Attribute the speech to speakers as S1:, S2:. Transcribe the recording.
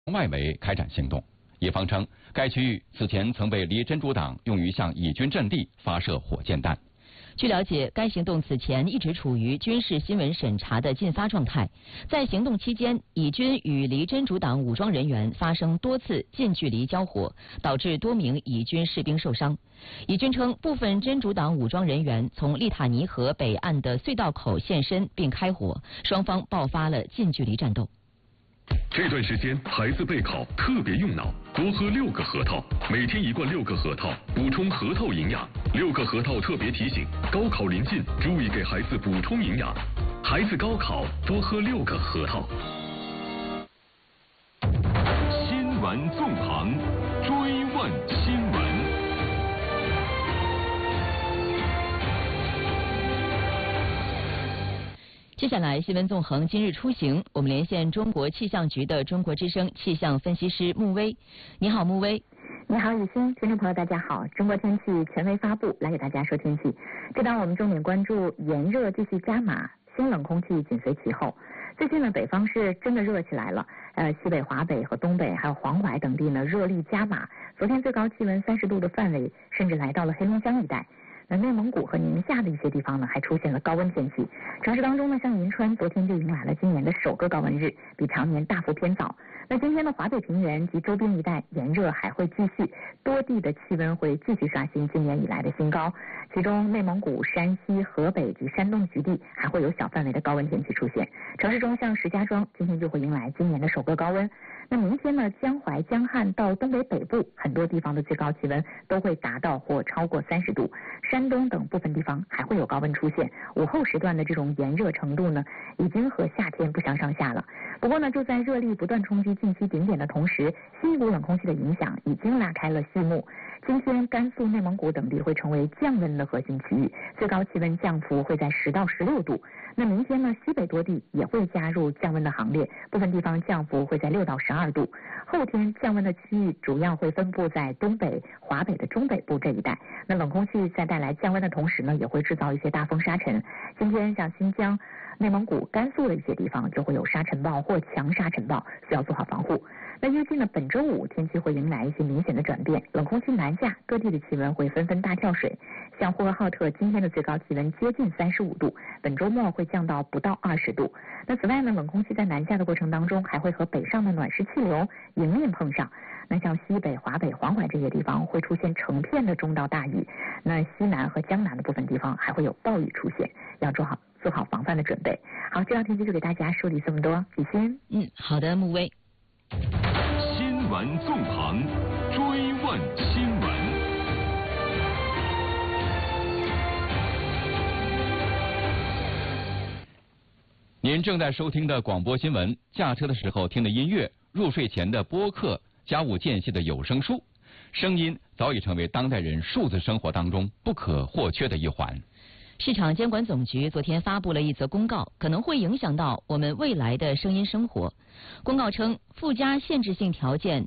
S1: 外围开展行动。野方称，该区域此前曾被离真主党用于向以军阵地发射火箭弹。
S2: 据了解，该行动此前一直处于军事新闻审查的禁发状态。在行动期间，以军与离真主党武装人员发生多次近距离交火，导致多名以军士兵受伤。以军称，部分真主党武装人员从利塔尼河北岸的隧道口现身并开火，双方爆发了近距离战斗。
S3: 这段时间孩子备考特别用脑，多喝6个核桃，每天1罐6个核桃，补充核桃营养。6个核桃特别提醒，高考临近，注意给孩子补充营养。孩子高考多喝6个核桃。
S4: 新闻纵横，追问新闻。
S2: 接下来，新闻纵横今日出行，我们连线中国气象局的中国之声气象分析师穆威。你好，穆威。
S5: 你好，雨欣，听众朋友大家好。中国天气权威发布，来给大家说天气。这档我们重点关注炎热继续加码，新冷空气紧随其后。最近呢，北方是真的热起来了，西北、华北和东北还有黄淮等地呢，热力加码。昨天最高气温30度的范围，甚至来到了黑龙江一带。内蒙古和宁夏的一些地方呢，还出现了高温天气。城市当中呢，像银川昨天就迎来了今年的首个高温日，比常年大幅偏早。那今天的华北平原及周边一带炎热还会继续，多地的气温会继续刷新今年以来的新高。其中内蒙古、山西、河北及山东局地还会有小范围的高温天气出现。城市中像石家庄今天就会迎来今年的首个高温。那明天呢，江淮、江汉到东北北部很多地方的最高气温都会达到或超过30度，山东等部分地方还会有高温出现。午后时段的这种炎热程度呢，已经和夏天不相上下了。不过呢，就在热力不断冲击近期顶点的同时，新一股冷空气的影响已经拉开了序幕。今天甘肃、内蒙古等地会成为降温的核心区域，最高气温降幅会在10到16度。那明天呢，西北多地也会加入降温的行列，部分地方降幅会在6到12度。后天降温的区域主要会分布在东北、华北的中北部这一带。那冷空气在带来降温的同时呢，也会制造一些大风沙尘。今天像新疆、内蒙古、甘肃的一些地方就会有沙尘暴或强沙尘暴，需要做好防护。那预计呢，本周5天气会迎来一些明显的转变，冷空气南下，各地的气温会纷纷大跳水。像呼和浩特今天的最高气温接近35度，本周末会降到不到20度。那此外呢，冷空气在南下的过程当中，还会和北上的暖湿气流迎面碰上。那像西北、华北、黄淮这些地方会出现成片的中到大雨，那西南和江南的部分地方还会有暴雨出现，要做好防范的准备。好，这道天气就给大家梳理这么多，雨欣。
S2: 好的，穆威。
S4: 新闻纵横，追问新闻。
S1: 您正在收听的广播新闻，驾车的时候听的音乐，入睡前的播客，家务间隙的有声书，声音早已成为当代人数字生活当中不可或缺的一环。
S2: 市场监管总局昨天发布了一则公告，可能会影响到我们未来的声音生活。公告称，附加限制性条件